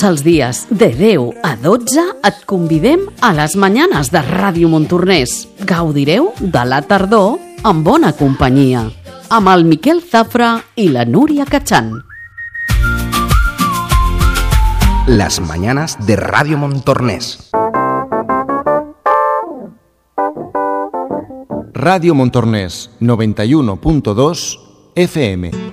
els dies de 10 a 12 et convidem a les Mañanes de Ràdio Montornès. Gaudireu de la tardor amb bona companyia, amb el Miquel Zafra i la Núria Cachán. Las Mañanas de Radio Montornès. Radio Montornès 91.2 FM.